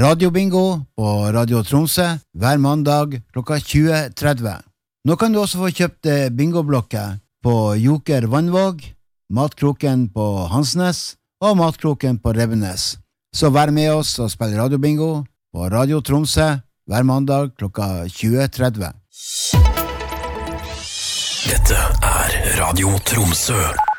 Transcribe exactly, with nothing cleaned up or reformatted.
radiobingo på Radio Tromsø hver mandag klokka tjue tretti. Nå kan du også få kjøpt bingoblokker på Joker Vannvåg, Matkroken på Hansnes og Matkroken på Revenes. Så vær med oss og spill radiobingo på Radio Tromsø hver mandag klokka tjue tretti. Dette er Radio Tromsø.